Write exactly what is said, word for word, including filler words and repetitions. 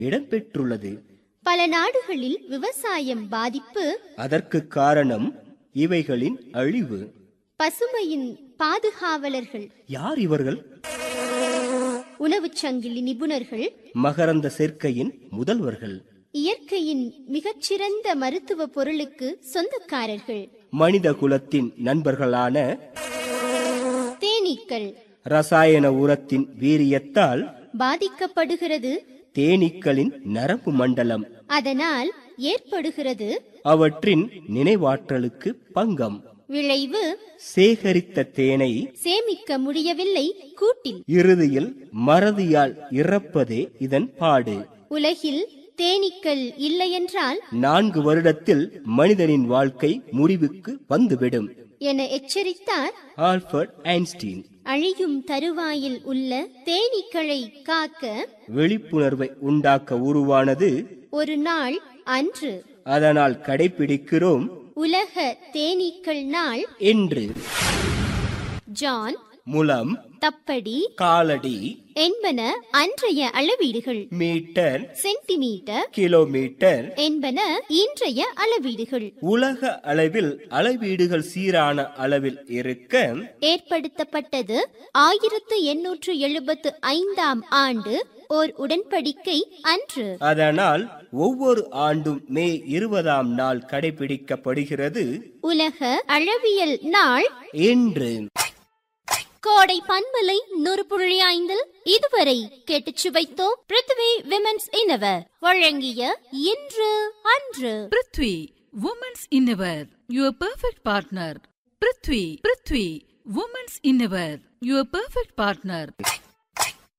இடம்பெற்றுள்ளது. பல நாடுகளில் விவசாயம் பாதிப்பு. அதற்கு காரணம் இவைகளின் அழிவு. பசுமையின் பாதுகாவலர்கள் யார் இவர்கள்? உணவுச் சங்கிலி நிபுணர்கள், மகரந்த சேர்க்கையின் முதல்வர்கள், இயற்கையின் மிகச்சிறந்த மருத்துவ பொருளுக்கு சொந்தக்காரர்கள், மனித குலத்தின் நண்பர்களான தேனீக்கள். ரசாயன உரத்தின் வீரியத்தால் பாதிக்கப்படுகிறது தேனீக்களின் நரம்பு மண்டலம். அதனால் ஏற்படுகிறது அவற்றின் நினைவாற்றலுக்கு பங்கம். விளைவு, சேகரித்த தேனை சேமிக்க முடியவில்லை கூட்டில். இறுதியில் மறதியால் இறப்பதே இதன் பாடு. உலகில் தேனீக்கள் இல்லையென்றால் நான்கு வருடத்தில் மனிதனின் வாழ்க்கை முடிவுக்கு வந்துவிடும் என எச்சரித்தார் ஆல்பர்ட் ஐன்ஸ்டீன். அழியும் தருவாயில் உள்ள தேனீக்களை காக்க விழிப்புணர்வை உண்டாக்க உருவானது ஒரு நாள் அன்று. அதனால் கடைபிடிக்கிறோம் உலக தேனீக்கள் நாள் என்று. ஜான், முலம், தப்படி, காலடி என்பன அன்றைய அளவீடுகள். மீட்டர், சென்டிமீட்டர், கிலோமீட்டர் என்பன இன்றைய அளவீடுகள். உலக அளவில் அளவீடுகள் சீரான அளவில் இருக்க ஏற்படுத்தப்பட்டது ஆயிரத்து எண்ணூற்று எழுபத்து ஐந்தாம் ஆண்டு ஓர் உடன்படிக்கை அன்று. அதனால் ஒவ்வொரு ஆண்டும் மே இருபதாம் நாள் கடைபிடிக்கப்படுகிறது உலக அளவியல் நாள் என்று. கோடை பண்பலை நூறு புள்ளி ஐந்தில் இதுவரை கேட்டுச் சுவைத்தோம் பிருத்வி விமென்ஸ் இன்னவர் வழங்கிய இன்று அன்று. Prithvi women's இன்னவர், your perfect partner. Prithvi Prithvi women's இன்னவர், your perfect partner.